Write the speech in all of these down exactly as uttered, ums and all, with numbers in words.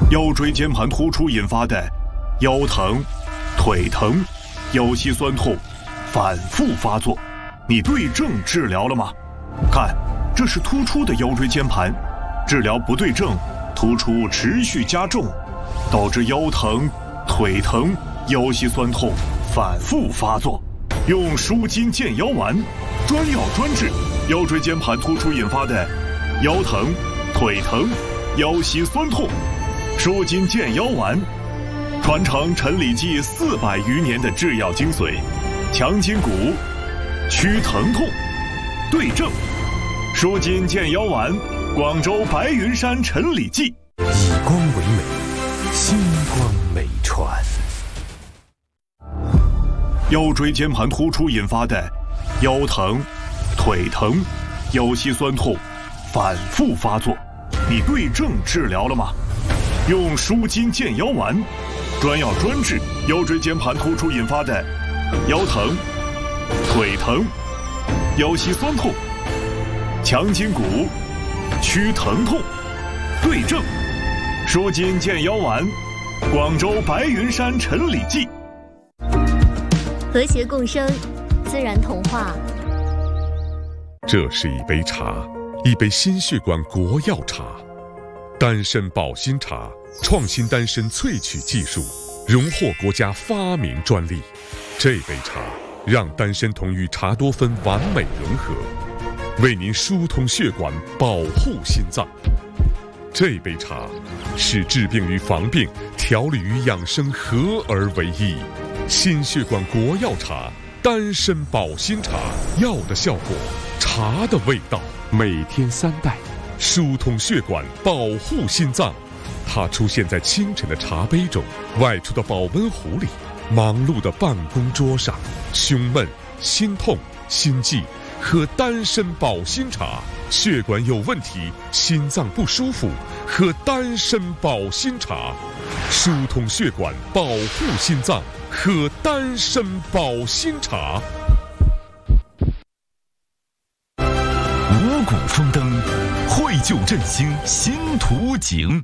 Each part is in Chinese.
腰椎间盘突出引发的腰疼、腿疼、腰膝酸痛反复发作，你对症治疗了吗？看，这是突出的腰椎间盘，治疗不对症，突出持续加重，导致腰疼、腿疼、腰膝酸痛反复发作。用舒筋健腰丸，专药专治腰椎间盘突出引发的腰疼、腿疼、腰膝酸痛。舒筋健腰丸，传承陈李济四百余年的制药精髓，强筋骨，祛疼痛，对症。舒筋健腰丸，广州白云山陈李济。 以光为美，星光美传。 腰椎间盘突出引发的腰疼、腿疼、腰膝酸痛反复发作，你对症治疗了吗？用舒筋健腰丸，专药专治腰椎间盘突出引发的腰疼、腿疼、腰膝酸痛，强筋骨，祛疼痛，对症。舒筋健腰丸，广州白云山陈李济。 和谐共生，自然童话。 这是一杯茶，一杯心血管国药茶，丹参保心茶，创新丹参萃取技术，荣获国家发明专利。这杯茶让丹参酮与茶多酚完美融合，为您疏通血管，保护心脏。这杯茶是治病与防病、调理与养生合而为一。心血管国药茶，丹参保心茶，药的效果，茶的味道，每天三袋，疏通血管，保护心脏。它出现在清晨的茶杯中，外出的保温壶里，忙碌的办公桌上。胸闷、心痛、心悸，喝丹参保心茶；血管有问题，心脏不舒服，喝丹参保心茶。疏通血管，保护心脏，喝丹参保心茶。 五谷丰登，绘就振兴新图景。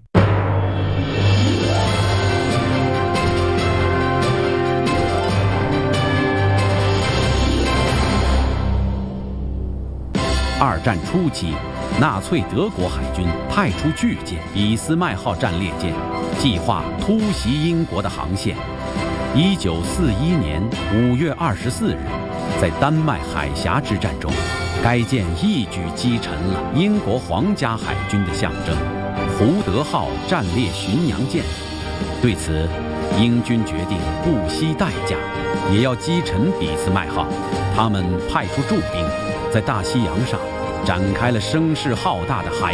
二战初期，纳粹德国海军派出巨舰俾斯麦号战列舰，计划突袭英国的航线。一九四一年五月二十四日，在丹麦海峡之战中，该舰一举击沉了英国皇家海军的象征——胡德号战列巡洋舰。对此，英军决定不惜代价，也要击沉俾斯麦号。他们派出驻兵，在大西洋上展开了声势浩大的海